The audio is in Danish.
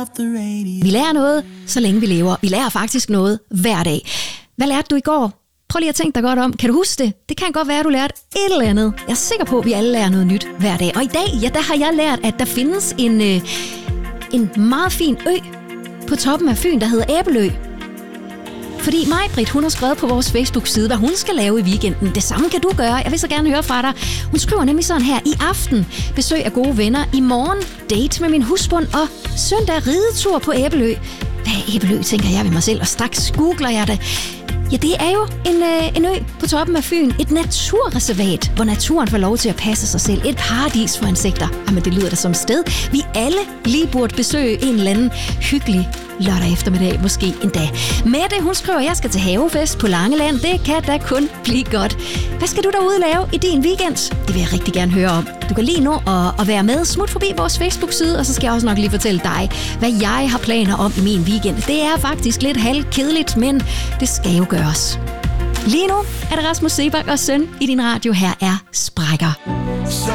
Vi lærer noget, så længe vi lever. Vi lærer faktisk noget hver dag. Hvad lærte du i går? Prøv lige at tænke dig godt om. Kan du huske det? Det kan godt være, at du lærte et eller andet. Jeg er sikker på, at vi alle lærer noget nyt hver dag. Og i dag, ja, der har jeg lært, at der findes en meget fin ø på toppen af Fyn, der hedder Æbelø. Fordi Maj-Britt, hun har skrevet på vores Facebook-side, hvad hun skal lave i weekenden. Det samme kan du gøre. Jeg vil så gerne høre fra dig. Hun skriver nemlig sådan her: i aften besøg af gode venner. I morgen date med min husbund. Og søndag ridetur på Æbelø. Hvad er Æbelø, tænker jeg ved mig selv. Og straks googler jeg det. Ja, det er jo en ø på toppen af Fyn. Et naturreservat, hvor naturen får lov til at passe sig selv. Et paradis for insekter. Jamen, det lyder da som et sted, vi alle lige burde besøge en eller anden hyggelig lørdag eftermiddag, måske endda. Mette, hun skriver, at jeg skal til havefest på Langeland. Det kan da kun blive godt. Hvad skal du derude lave i din weekend? Det vil jeg rigtig gerne høre om. Du kan lige nå at være med. Smut forbi vores Facebook-side, og så skal jeg også nok lige fortælle dig, hvad jeg har planer om i min weekend. Det er faktisk lidt halvkedeligt, men det skal jo gøres. Lige nu er det Rasmus Seebach og Søn i din radio. Her er Sprækker.